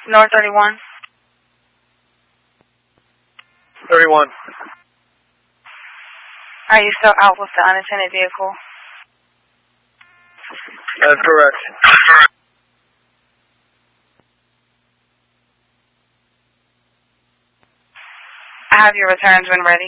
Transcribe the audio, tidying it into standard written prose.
North 31. 31. Are you still out with the unattended vehicle? That's correct. I have your returns when ready.